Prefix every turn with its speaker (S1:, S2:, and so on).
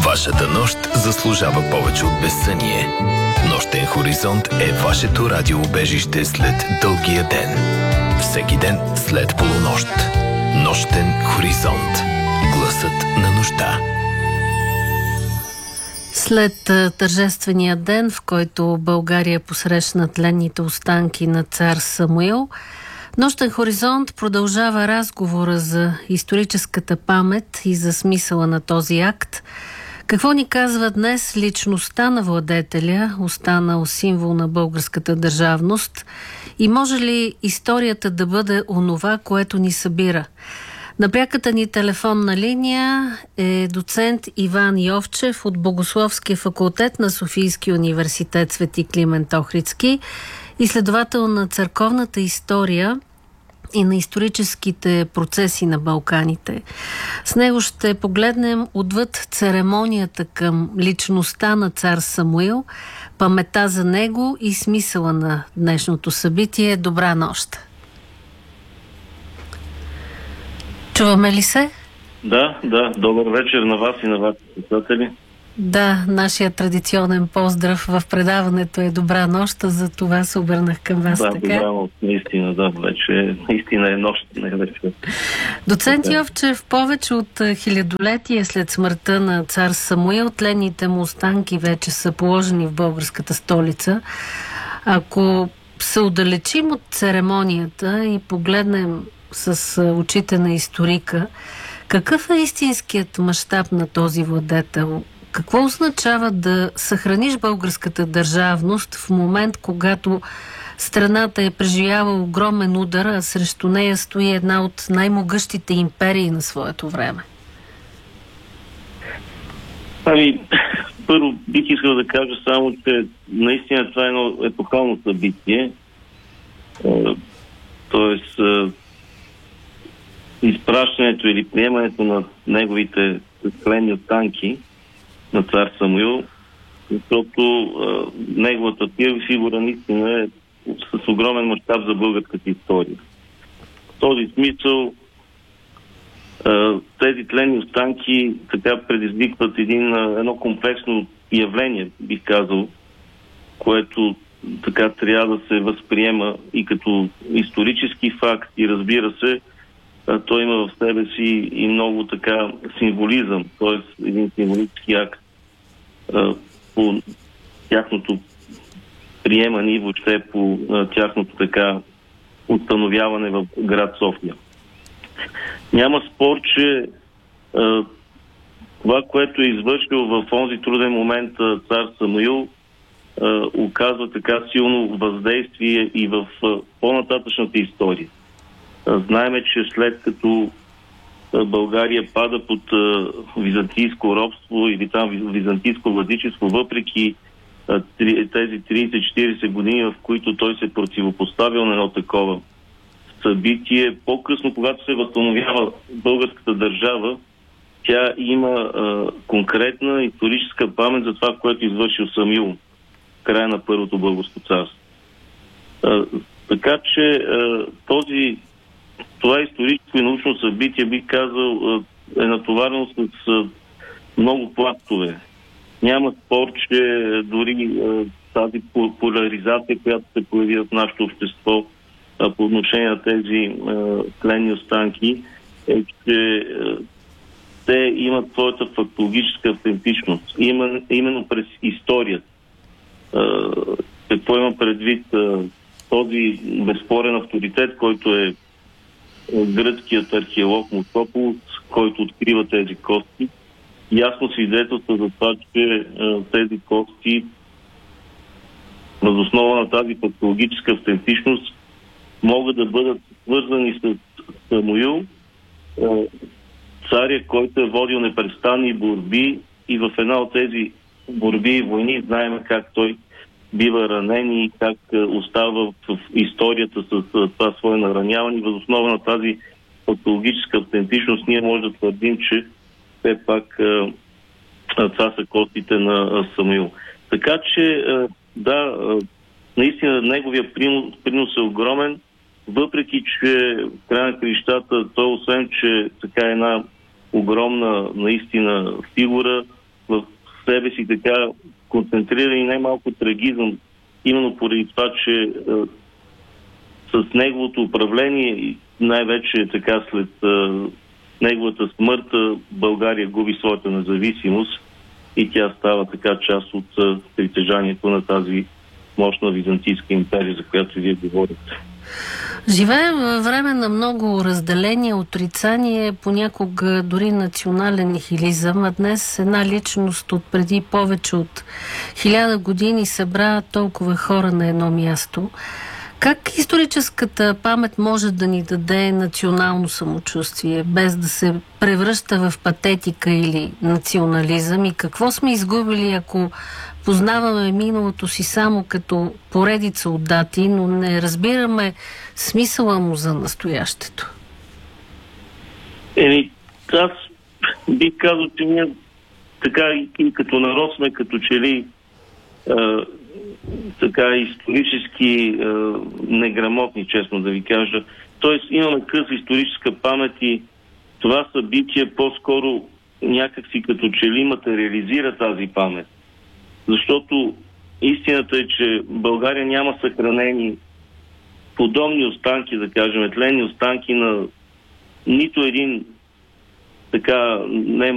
S1: Вашата нощ заслужава повече от безсъние. Нощен хоризонт е вашето радиоубежище след дългия ден. Всеки ден след полунощ. Нощен хоризонт. Гласът на нощта.
S2: След тържествения ден, в който България посрещна тленните останки на цар Самуил, Нощен хоризонт продължава разговора за историческата памет и за смисъла на този акт. Какво ни казва днес личността на владетеля, останал символ на българската държавност, и може ли историята да бъде онова, което ни събира? На пряката ни телефонна линия е доцент Иван Йовчев от Богословския факултет на Софийския университет Свети Климент Охридски, изследовател на църковната история и на историческите процеси на Балканите. С него ще погледнем отвъд церемонията към личността на цар Самуил, паметта за него и смисъла на днешното събитие. Добра нощ! Чуваме ли се?
S3: Да. Добър вечер на вас и на вашите слушатели.
S2: Да, нашия традиционен поздрав в предаването е добра нощ, за това се обърнах към вас.
S3: Да,
S2: така?
S3: добра нощ, наистина, вече наистина е нощ, не вече.
S2: Доцент Йовчев, повече от хилядолетие след смъртта на цар Самуил, тленните му останки вече са положени в българската столица. Ако се отдалечим от церемонията и погледнем с очите на историка, какъв е истинският мащаб на този владетел? Какво означава да съхраниш българската държавност в момент, когато страната е преживяла огромен удар, а срещу нея стои една от най-могъщите империи на своето време?
S3: Първо бих искал да кажа само, че наистина това е едно епохално събитие. Тоест изпращането или приемането на неговите тленни останки на цар Самуил, защото неговата фигура наистина е с огромен мащаб за българската история. В този смисъл тези тленни останки така предизвикват едно комплексно явление, бих казал, което така трябва да се възприема и като исторически факт, и разбира се, той има в себе си и много така символизъм, т.е. един символически акт по тяхното приемане и въобще по тяхното така установяване в град София. Няма спор, че това, което е извършил в онзи труден момент цар Самуил, оказва така силно въздействие и в по-нататъчната история. Знаеме, че след като България пада под византийско робство или там византийско владичество, въпреки тези 30-40 години, в които той се е противопоставил на едно такова събитие, по-късно, когато се възстановява българската държава, тя има конкретна историческа памет за това, което извършил Самуил в края на Първото българско царство. Така че това историческо и научно събитие, бих казал, е натоварено с много пластове. Няма спор, че дори тази поляризация, която се появи в нашето общество по отношение на тези тленни останки, е, че те имат своята фактологическа автентичност. Именно през историята. Какво има предвид този безспорен авторитет, който е гръцкият археолог Мусополос, който открива тези кости, ясно свидетелства за това, че тези кости въз основа на тази фактологическа автентичност могат да бъдат свързани с Самуил, царя, който е водил непрестанни борби, и в една от тези борби и войни знаем как той бива ранен и как остава в историята с това свое нараняване. Въз основа на тази фактологическа автентичност ние можем да твърдим, че все пак това са костите на Самуил. Така че наистина неговия принос е огромен, въпреки че в края на краищата той, освен че така една огромна наистина фигура, в себе си така концентрира и най-малко трагизъм, именно поради това, че с неговото управление и най-вече така след неговата смърт България губи своята независимост и тя става така част от притежанието на тази мощна византийска империя, за която вие говорите.
S2: Живеем във време на много разделения, отрицание, понякога дори национален нихилизъм, а днес една личност от преди повече от 1000 години събра толкова хора на едно място. Как историческата памет може да ни даде национално самочувствие, без да се превръща в патетика или национализъм? И какво сме изгубили, ако познаваме миналото си само като поредица от дати, но не разбираме смисъла му за настоящето?
S3: Аз бих казал, че ние така и като народ сме като че ли така исторически неграмотни, честно да ви кажа. Тоест имаме къса историческа памет и това събитие по-скоро някакси като че ли материализира тази памет. Защото истината е, че България няма съхранени подобни останки, да кажем, тленни останки на нито един така не